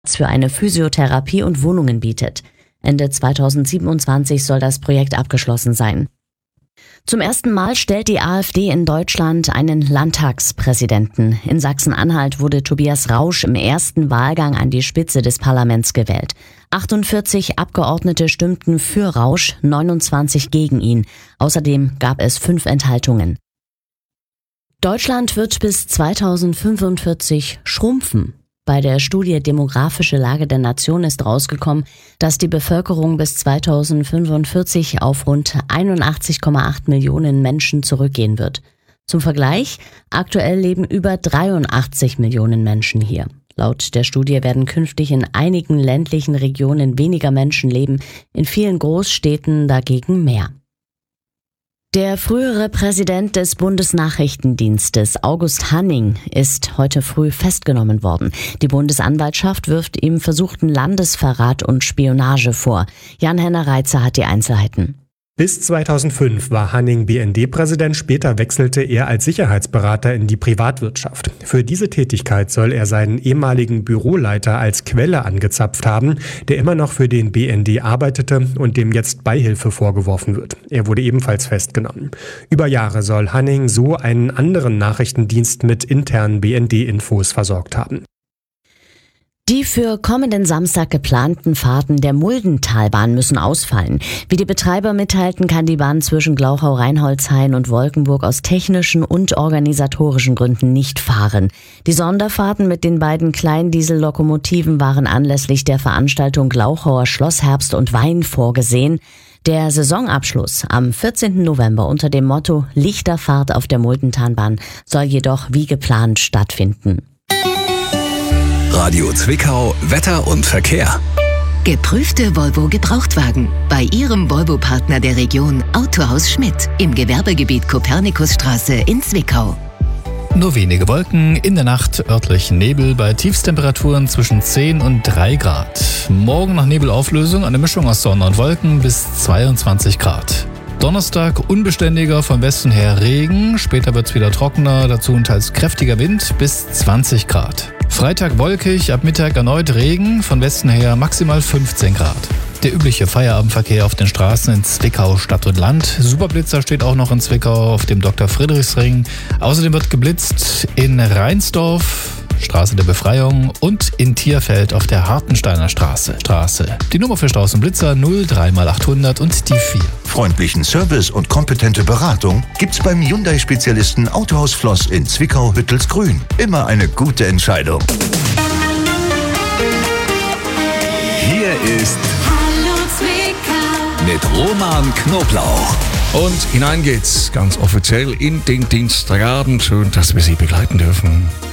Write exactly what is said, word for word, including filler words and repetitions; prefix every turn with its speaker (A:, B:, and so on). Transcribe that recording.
A: für eine Physiotherapie und Wohnungen bietet. Ende zweitausendsiebenundzwanzig soll das Projekt abgeschlossen sein. Zum ersten Mal stellt die AfD in Deutschland einen Landtagspräsidenten. In Sachsen-Anhalt wurde Tobias Rausch im ersten Wahlgang an die Spitze des Parlaments gewählt. achtundvierzig Abgeordnete stimmten für Rausch, neunundzwanzig gegen ihn. Außerdem gab es fünf Enthaltungen. Deutschland wird bis zweitausendfünfundvierzig schrumpfen. Bei der Studie Demografische Lage der Nation ist rausgekommen, dass die Bevölkerung bis zweitausendfünfundvierzig auf rund einundachtzig Komma acht Millionen Menschen zurückgehen wird. Zum Vergleich, aktuell leben über dreiundachtzig Millionen Menschen hier. Laut der Studie werden künftig in einigen ländlichen Regionen weniger Menschen leben, in vielen Großstädten dagegen mehr. Der frühere Präsident des Bundesnachrichtendienstes, August Hanning, ist heute früh festgenommen worden. Die Bundesanwaltschaft wirft ihm versuchten Landesverrat und Spionage vor. Jan-Henner Reitzer hat die Einzelheiten.
B: Bis zweitausendfünf war Hanning B N D-Präsident, später wechselte er als Sicherheitsberater in die Privatwirtschaft. Für diese Tätigkeit soll er seinen ehemaligen Büroleiter als Quelle angezapft haben, der immer noch für den B N D arbeitete und dem jetzt Beihilfe vorgeworfen wird. Er wurde ebenfalls festgenommen. Über Jahre soll Hanning so einen anderen Nachrichtendienst mit internen B N D-Infos versorgt haben.
A: Die für kommenden Samstag geplanten Fahrten der Muldentalbahn müssen ausfallen. Wie die Betreiber mitteilten, kann die Bahn zwischen Glauchau-Reinholzhain und Wolkenburg aus technischen und organisatorischen Gründen nicht fahren. Die Sonderfahrten mit den beiden Kleindiesel-Lokomotiven waren anlässlich der Veranstaltung Glauchauer Schloss Herbst und Wein vorgesehen. Der Saisonabschluss am vierzehnten November unter dem Motto Lichterfahrt auf der Muldentalbahn soll jedoch wie geplant stattfinden.
C: Radio Zwickau, Wetter und Verkehr.
D: Geprüfte Volvo Gebrauchtwagen bei Ihrem Volvo-Partner der Region Autohaus Schmidt im Gewerbegebiet Kopernikusstraße in Zwickau.
E: Nur wenige Wolken, in der Nacht örtlich Nebel bei Tiefstemperaturen zwischen zehn und drei Grad. Morgen nach Nebelauflösung eine Mischung aus Sonne und Wolken bis zweiundzwanzig Grad. Donnerstag unbeständiger, von Westen her Regen, später wird es wieder trockener, dazu ein teils kräftiger Wind bis zwanzig Grad. Freitag wolkig, ab Mittag erneut Regen, von Westen her maximal fünfzehn Grad. Der übliche Feierabendverkehr auf den Straßen in Zwickau Stadt und Land. Superblitzer steht auch noch in Zwickau auf dem Doktor Friedrichsring. Außerdem wird geblitzt in Rheinsdorf, Straße der Befreiung, und in Tierfeld auf der Hartensteiner Straße. Straße. Die Nummer für Strauß und Blitzer null drei mal achthundert und die vier.
C: Freundlichen Service und kompetente Beratung gibt's beim Hyundai-Spezialisten Autohaus Floss in Zwickau-Hüttelsgrün. Immer eine gute Entscheidung. Hier ist
F: Hallo Zwickau
C: mit Roman Knoblauch.
G: Und hinein geht's ganz offiziell in den Dienstagabend. Schön, dass wir Sie begleiten dürfen.